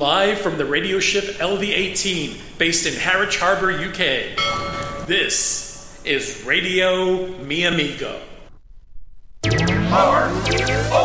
Live from the radio ship LV-18, based in Harwich Harbour, UK. This is Radio Mi Amigo. R-O